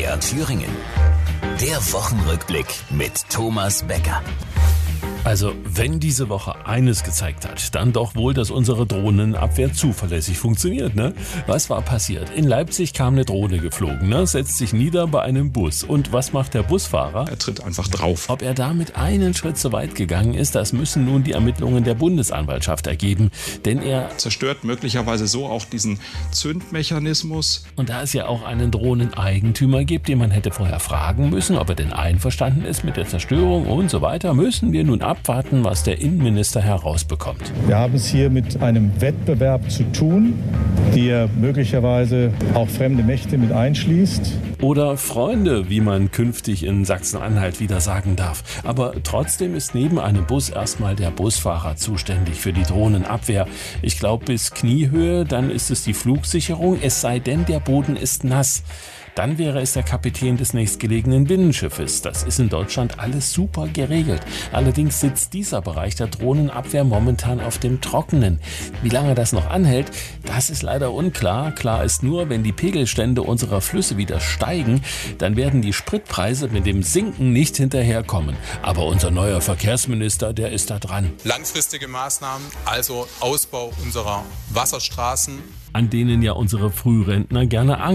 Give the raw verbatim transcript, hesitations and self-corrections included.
M D R Thüringen. Der Wochenrückblick mit Thomas Becker. Also, wenn diese Woche eines gezeigt hat, dann doch wohl, dass unsere Drohnenabwehr zuverlässig funktioniert, ne? Was war passiert? In Leipzig kam eine Drohne geflogen, ne? Setzt sich nieder bei einem Bus. Und was macht der Busfahrer? Er tritt einfach drauf. Ob er damit einen Schritt zu weit gegangen ist, das müssen nun die Ermittlungen der Bundesanwaltschaft ergeben. Denn er zerstört möglicherweise so auch diesen Zündmechanismus. Und da es ja auch einen Drohneneigentümer gibt, den man hätte vorher fragen müssen, ob er denn einverstanden ist mit der Zerstörung und so weiter, müssen wir nun abwarten, was der Innenminister herausbekommt. Wir haben es hier mit einem Wettbewerb zu tun, der möglicherweise auch fremde Mächte mit einschließt. Oder Freunde, wie man künftig in Sachsen-Anhalt wieder sagen darf. Aber trotzdem ist neben einem Bus erstmal der Busfahrer zuständig für die Drohnenabwehr. Ich glaube bis Kniehöhe, dann ist es die Flugsicherung, es sei denn, der Boden ist nass. Dann wäre es der Kapitän des nächstgelegenen Binnenschiffes. Das ist in Deutschland alles super geregelt. Allerdings sitzt dieser Bereich der Drohnenabwehr momentan auf dem Trockenen. Wie lange das noch anhält, das ist leider unklar. Klar ist nur, wenn die Pegelstände unserer Flüsse wieder steigen, dann werden die Spritpreise mit dem Sinken nicht hinterherkommen. Aber unser neuer Verkehrsminister, der ist da dran. Langfristige Maßnahmen, also Ausbau unserer Wasserstraßen, an denen ja unsere Frührentner gerne